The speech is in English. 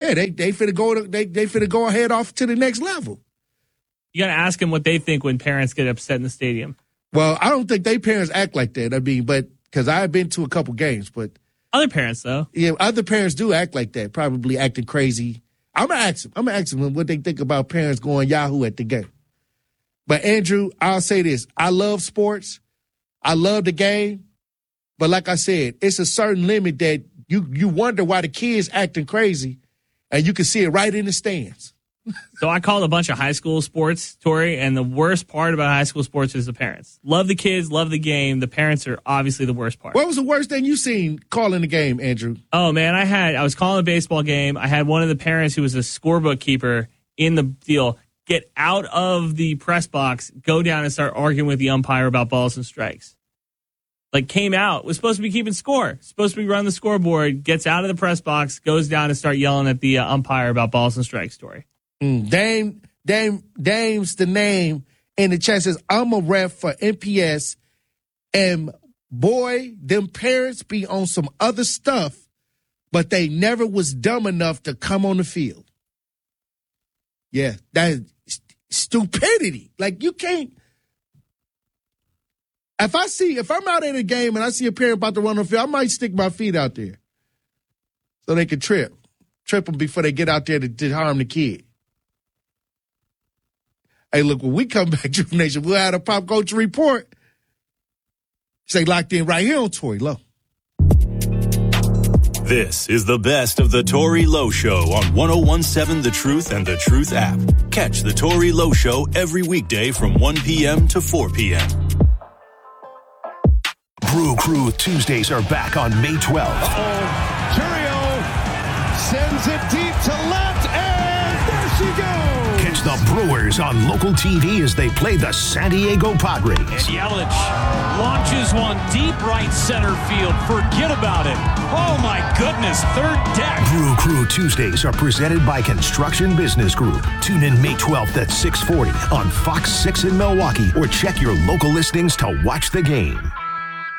Yeah, they finna go ahead off to the next level. You got to ask them what they think when parents get upset in the stadium. Well, I don't think they parents act like that. I mean, but because I've been to a couple games, but other parents though. Yeah, other parents do act like that, probably acting crazy. I'm gonna ask them what they think about parents going Yahoo at the game. But Andrew, I'll say this: I love sports, I love the game, but like I said, it's a certain limit that you wonder why the kids acting crazy, and you can see it right in the stands. So I called a bunch of high school sports, Tori, and the worst part about high school sports is the parents. Love the kids, love the game. The parents are obviously the worst part. What was the worst thing you seen calling the game, Andrew? Oh, man, I was calling a baseball game. I had one of the parents who was a scorebook keeper in the deal get out of the press box, go down and start arguing with the umpire about balls and strikes. Like, came out, was supposed to be keeping score, supposed to be running the scoreboard, gets out of the press box, goes down and start yelling at the umpire about balls and strikes, Tori. Dame's the name in the chat says, I'm a ref for NPS, and boy, them parents be on some other stuff, but they never was dumb enough to come on the field. Yeah, that is stupidity. Like, you can't. If I'm out at a game and I see a parent about to run on the field, I might stick my feet out there so they can trip them before they get out there to harm the kid. Hey, look, when we come back, Drew Nation, we'll have a pop culture report. Stay locked in right here on Tory Lowe. This is the best of the Tory Lowe Show on 101.7 The Truth and The Truth app. Catch the Tory Lowe Show every weekday from 1 p.m. to 4 p.m. Brew Crew Tuesdays are back on May 12th. Curio sends it deep to left, and there she goes. Catch the Brewers on local TV as they play the San Diego Padres. And Yelich launches one deep right center field. Forget about it. Oh, my goodness. Third deck. Brew Crew Tuesdays are presented by Construction Business Group. Tune in May 12th at 6:40 on Fox 6 in Milwaukee or check your local listings to watch the game.